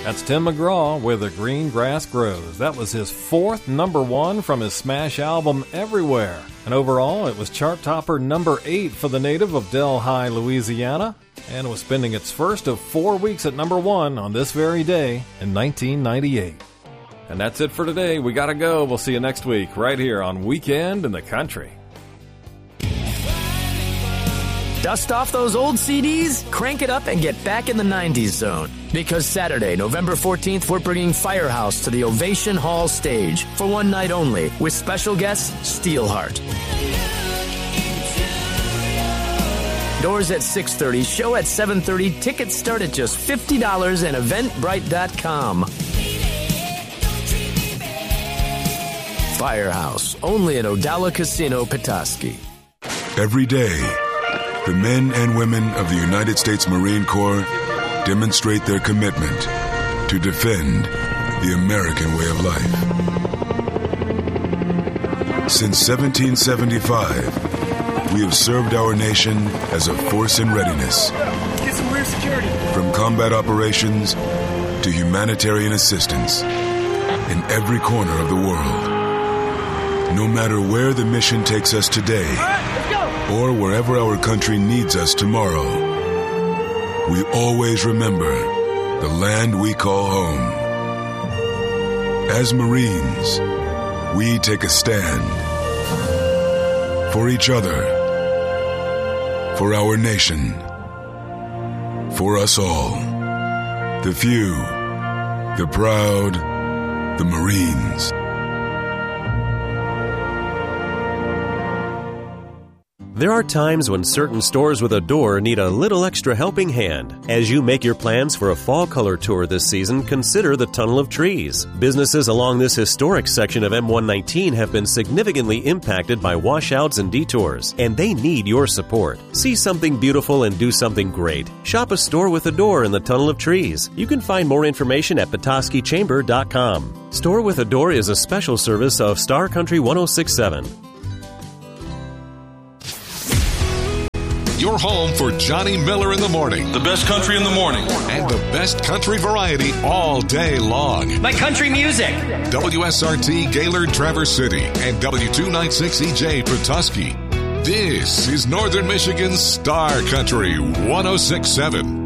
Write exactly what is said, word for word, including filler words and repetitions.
That's Tim McGraw with The Green Grass Grows. That was his fourth number one from his smash album Everywhere. And overall, it was chart topper number eight for the native of Delhi, Louisiana, and was spending its first of four weeks at number one on this very day in nineteen ninety-eight. And that's it for today. We gotta go. We'll see you next week right here on Weekend in the Country. Dust off those old C Ds, crank it up, and get back in the nineties zone. Because Saturday, November fourteenth, we're bringing Firehouse to the Ovation Hall stage for one night only with special guest Steelheart. Doors at six thirty, show at seven thirty, tickets start at just fifty dollars at eventbrite dot com. Firehouse, only at Odala Casino, Petoskey. Every day, the men and women of the United States Marine Corps demonstrate their commitment to defend the American way of life. Since seventeen seventy-five, we have served our nation as a force in readiness. Get some rear security. From combat operations to humanitarian assistance in every corner of the world. No matter where the mission takes us today, or wherever our country needs us tomorrow, we always remember the land we call home. As Marines, we take a stand for each other, for our nation, for us all. The few, the proud, the Marines. There are times when certain stores with a door need a little extra helping hand. As you make your plans for a fall color tour this season, consider the Tunnel of Trees. Businesses along this historic section of M one nineteen have been significantly impacted by washouts and detours, and they need your support. See something beautiful and do something great. Shop a store with a door in the Tunnel of Trees. You can find more information at petoskey chamber dot com. Store with a Door is a special service of Star Country one oh six point seven. Your home for Johnny Miller in the morning. The best country in the morning. And the best country variety all day long. My country music. W S R T Gaylord Traverse City and W two ninety-six E J Petoskey. This is Northern Michigan's Star Country one oh six point seven.